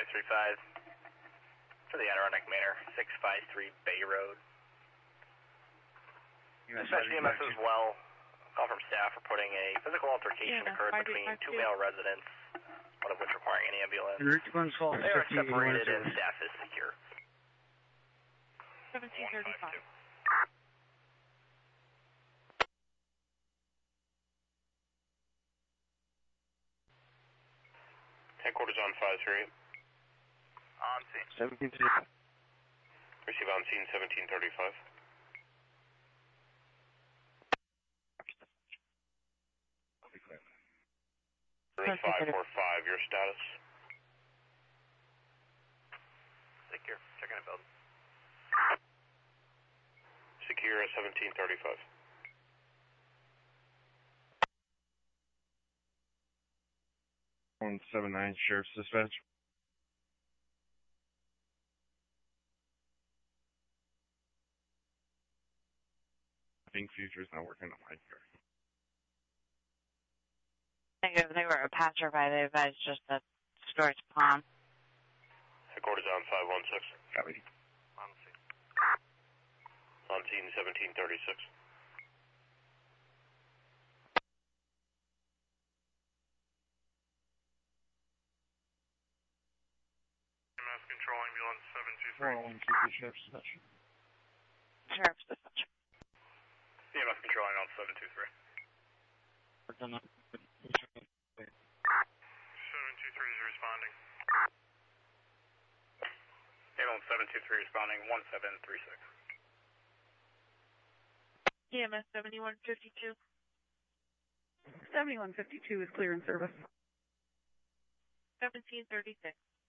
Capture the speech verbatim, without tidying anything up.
three five. For the Adirondack Manor, six five three Bay Road. Dispatch E M S as well. Call from staff reporting a physical altercation yeah, occurred between two male residents, one of which requiring an ambulance. They are separated and staff is secure. seventeen thirty-five. Headquarters on five three. On scene. seventeen thirty-five. Receive on scene seventeen thirty-five. five four five, your status? Secure. Checking it, build. Secure at seventeen thirty-five. one seven nine, Sheriff's Dispatch. I think Future's not working on my car. I think if they were a passerby, they advised just that storage palm. Headquarters on five one six. Copy. On scene. On scene seventeen thirty-six. E M S control ambulance seven two three. four one two three, Sheriff's Dispatch. Sheriff's Dispatch. E M S control ambulance seven two three. seven two three is responding. Ambulance seven two three responding, one seven three six. E M S seventy-one fifty-two. seventy-one fifty-two is clear in service. seventeen thirty-six.